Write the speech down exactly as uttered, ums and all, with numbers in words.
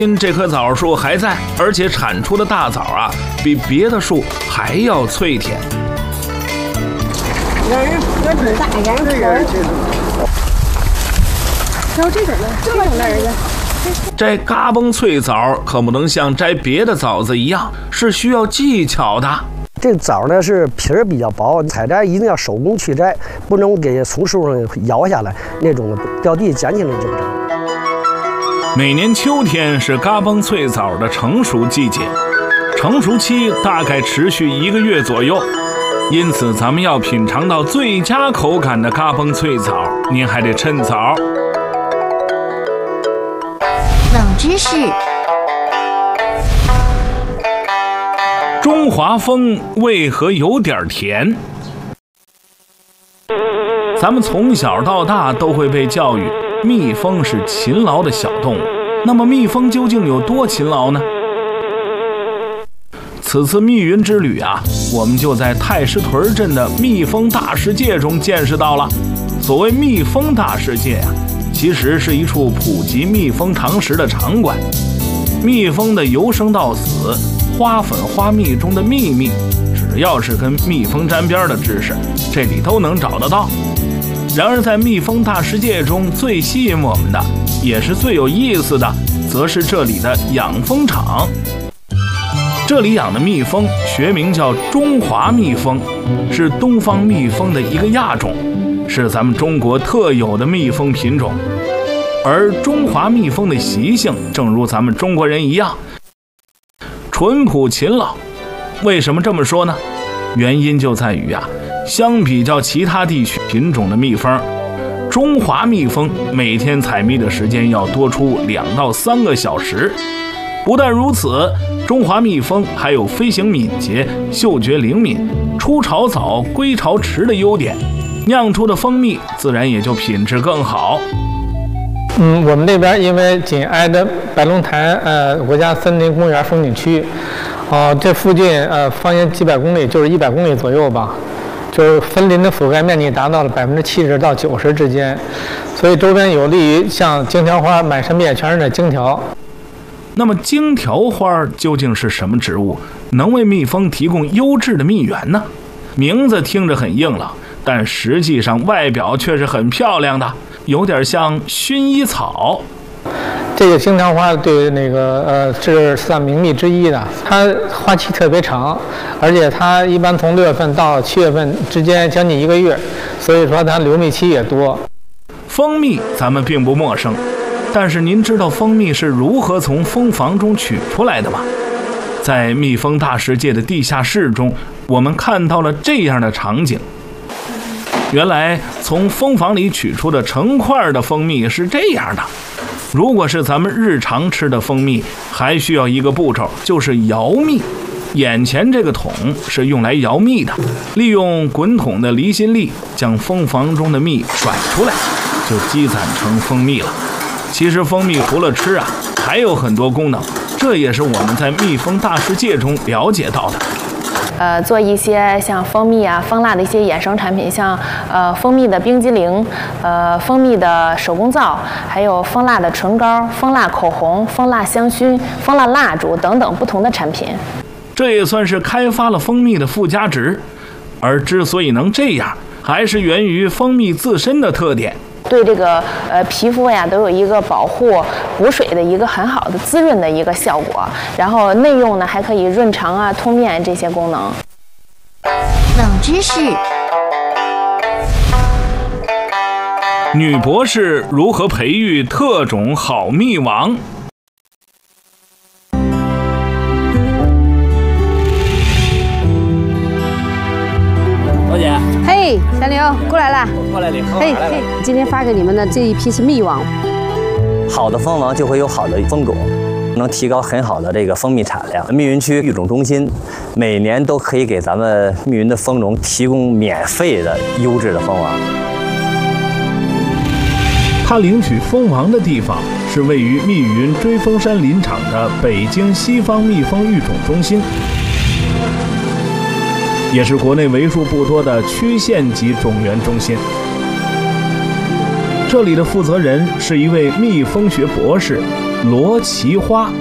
这棵枣树还在，而且产出的大枣啊，比别的树还要脆甜。 人个挺大，人个人。然后这种呢，这种的儿子。 摘嘎嘣脆枣可不能像摘别的枣子一样，是需要技巧的。 这个枣呢是皮儿比较薄，采摘一定要手工去摘，不能给从树上摇下来，那种掉地捡起来就不成。 每年秋天是嘎嘣脆枣的成熟季节，成熟期大概持续一个月左右，因此咱们要品尝到最佳口感的嘎嘣脆枣，您还得趁早。 冷知识： 中华蜂为何有点甜？咱们从小到大都会被教育，蜜蜂是勤劳的小动物。那么蜜蜂究竟有多勤劳呢？此次密云之旅啊，我们就在太师屯镇的蜜蜂大世界中见识到了。所谓蜜蜂大世界啊，其实是一处普及蜜蜂常识的场馆。蜜蜂的由生到死，花粉花蜜中的秘密，只要是跟蜜蜂沾边的知识，这里都能找得到。然而在蜜蜂大世界中，最吸引我们的也是最有意思的，则是这里的养蜂场。这里养的蜜蜂学名叫中华蜜蜂，是东方蜜蜂的一个亚种，是咱们中国特有的蜜蜂品种。而中华蜜蜂的习性正如咱们中国人一样，淳朴勤劳。为什么这么说呢？原因就在于啊，相比较其他地区品种的蜜蜂，中华蜜蜂每天采蜜的时间要多出两到三个小时。不但如此，中华蜜蜂还有飞行敏捷、嗅觉灵敏、出巢早、归巢迟的优点，酿出的蜂蜜自然也就品质更好。 嗯，我们这边因为紧挨着白龙潭呃国家森林公园风景区，哦、呃，这附近呃方圆几百公里，就是一百公里左右吧，就是森林的覆盖面积达到了百分之七十到九十之间，所以周边有利于像荆条花满山遍全是的荆条。 那么荆条花究竟是什么植物，能为蜜蜂提供优质的蜜源呢？名字听着很硬朗，但实际上外表却是很漂亮的，有点像薰衣草。 这个荆条花对那个呃是算名蜜之一的，它花期特别长，而且它一般从六月份到七月份之间将近一个月，所以说它留蜜期也多。 蜂蜜咱们并不陌生，但是您知道蜂蜜是如何从蜂房中取出来的吗？在蜜蜂大世界的地下室中，我们看到了这样的场景。原来从蜂房里取出的成块的蜂蜜是这样的。如果是咱们日常吃的蜂蜜，还需要一个步骤，就是摇蜜。眼前这个桶是用来摇蜜的，利用滚筒的离心力将蜂房中的蜜甩出来，就积攒成蜂蜜了。其实蜂蜜除了吃啊，还有很多功能，这也是我们在蜜蜂大世界中了解到的。 呃，做一些像蜂蜜啊、蜂蜡的一些衍生产品，像呃蜂蜜的冰激凌、呃蜂蜜的手工皂，还有蜂蜡的唇膏、蜂蜡口红、蜂蜡香薰、蜂蜡蜡烛等等不同的产品。 这也算是开发了蜂蜜的附加值，而之所以能这样，还是源于蜂蜜自身的特点。 对这个呃皮肤呀都有一个保护、补水的一个很好的滋润的一个效果，然后内用呢还可以润肠啊、通便这些功能。 冷知识： 女博士如何培育特种好蜜王？ 老姐， 嘿，小刘过来啦！ 过来领。 嘿嘿，今天发给你们的这一批是蜜王。 好的蜂王就会有好的蜂种，能提高很好的这个蜂蜜产量。密云区育种中心每年都可以给咱们密云的蜂农提供免费的优质的蜂王。 他领取蜂王的地方是位于密云追风山林场的北京西方蜜蜂育种中心，也是国内为数不多的区县级种源中心。这里的负责人是一位蜜蜂学博士， 罗奇花。